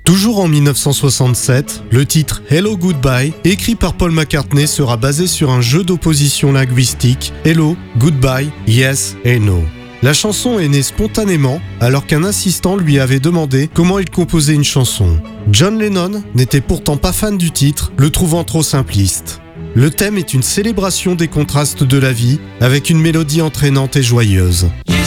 Toujours en 1967, le titre Hello Goodbye, écrit par Paul McCartney, sera basé sur un jeu d'opposition linguistique Hello, Goodbye, Yes et No. La chanson est née spontanément alors qu'un assistant lui avait demandé comment il composait une chanson. John Lennon n'était pourtant pas fan du titre, le trouvant trop simpliste. Le thème est une célébration des contrastes de la vie avec une mélodie entraînante et joyeuse.